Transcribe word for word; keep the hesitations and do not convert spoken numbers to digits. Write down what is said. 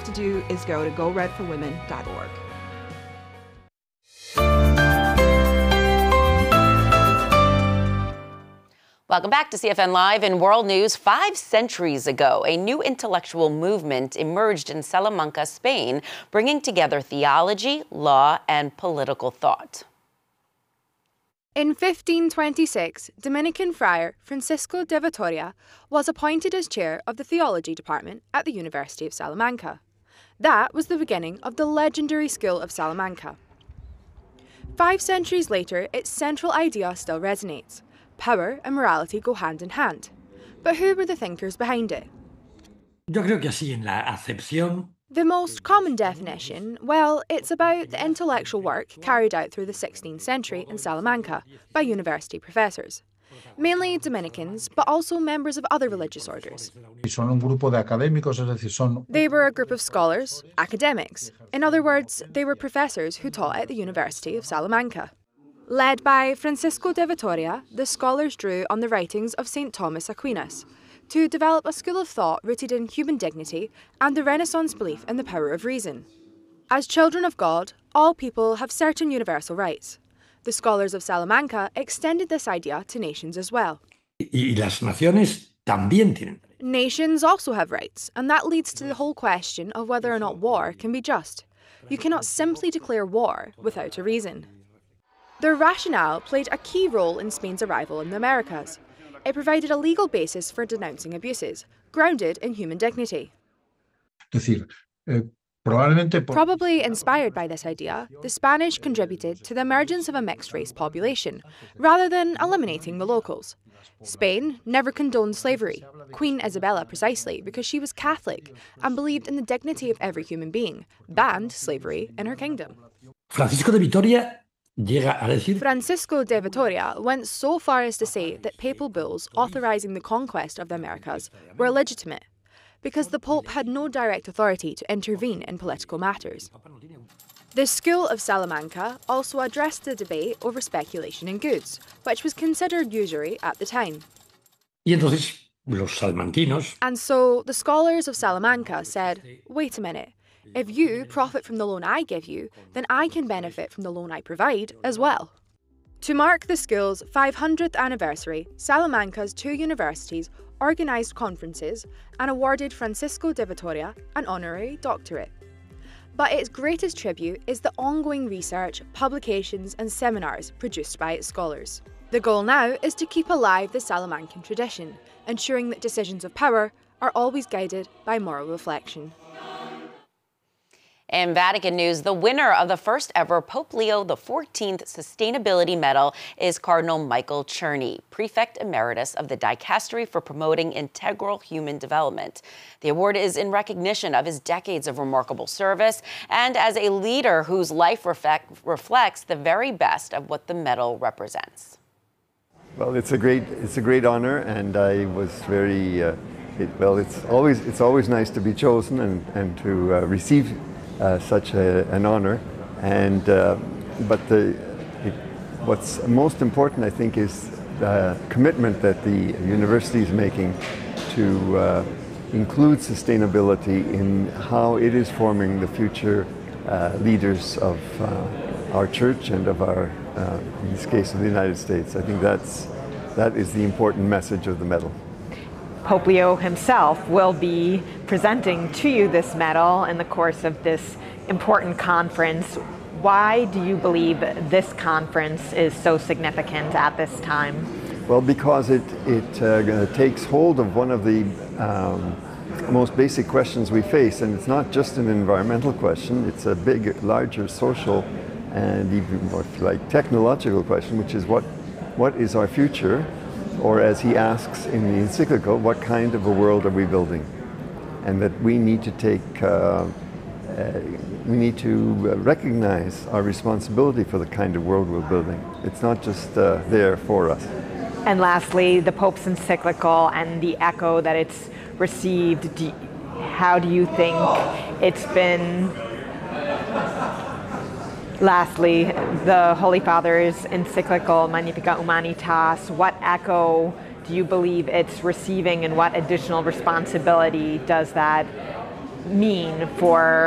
to do is go to go red for women dot org. Welcome back to C F N Live. In world news, five centuries ago, a new intellectual movement emerged in Salamanca, Spain, bringing together theology, law, and political thought. In fifteen twenty-six, Dominican friar Francisco de Vitoria was appointed as chair of the theology department at the University of Salamanca. That was the beginning of the legendary School of Salamanca. Five centuries later, its central idea still resonates. Power and morality go hand in hand. But who were the thinkers behind it? Yo creo que así en la acepción. The most common definition, well, it's about the intellectual work carried out through the sixteenth century in Salamanca by university professors. Mainly Dominicans, but also members of other religious orders. They were a group of scholars, academics. In other words, they were professors who taught at the University of Salamanca. Led by Francisco de Vitoria, the scholars drew on the writings of Saint Thomas Aquinas to develop a school of thought rooted in human dignity and the Renaissance belief in the power of reason. As children of God, all people have certain universal rights. The scholars of Salamanca extended this idea to nations as well. Y las naciones también tienen. Nations also have rights, and that leads to the whole question of whether or not war can be just. You cannot simply declare war without a reason. Their rationale played a key role in Spain's arrival in the Americas. It provided a legal basis for denouncing abuses, grounded in human dignity. Probably inspired by this idea, the Spanish contributed to the emergence of a mixed-race population, rather than eliminating the locals. Spain never condoned slavery, Queen Isabella precisely because she was Catholic and believed in the dignity of every human being, banned slavery in her kingdom. Francisco de Vitoria Francisco de Vitoria went so far as to say that papal bulls authorizing the conquest of the Americas were illegitimate, because the Pope had no direct authority to intervene in political matters. The School of Salamanca also addressed the debate over speculation in goods, which was considered usury at the time. Y entonces los salmantinos. And so the scholars of Salamanca said, wait a minute, if you profit from the loan I give you, then I can benefit from the loan I provide as well. To mark the school's five hundredth anniversary, Salamanca's two universities organised conferences and awarded Francisco de Vitoria an honorary doctorate. But its greatest tribute is the ongoing research, publications and seminars produced by its scholars. The goal now is to keep alive the Salamancan tradition, ensuring that decisions of power are always guided by moral reflection. In Vatican news, the winner of the first ever Pope Leo the fourteenth Sustainability Medal is Cardinal Michael Czerny, Prefect Emeritus of the Dicastery for Promoting Integral Human Development. The award is in recognition of his decades of remarkable service and as a leader whose life reflect, reflects the very best of what the medal represents. Well, it's a great, it's a great honor, and I was very, uh, it, well, it's always, it's always nice to be chosen and, and to uh, receive Uh, such a, an honor, and uh, but the it, what's most important, I think, is the commitment that the university is making to uh, include sustainability in how it is forming the future uh, leaders of uh, our church and of our, uh, in this case, of the United States. I think that's that is the important message of the medal. Pope Leo himself will be presenting to you this medal in the course of this important conference. Why do you believe this conference is so significant at this time? Well, because it, it uh, takes hold of one of the um, most basic questions we face, and it's not just an environmental question, it's a big, larger social and even more like technological question, which is what, what is our future? Or as he asks in the encyclical, what kind of a world are we building? And that we need to take, uh, uh, we need to recognize our responsibility for the kind of world we're building. It's not just uh, there for us. And lastly, the Pope's encyclical and the echo that it's received. Do, how do you think it's been? Lastly, the Holy Father's encyclical Magnificat Humanitas, what echo do you believe it's receiving, and what additional responsibility does that mean for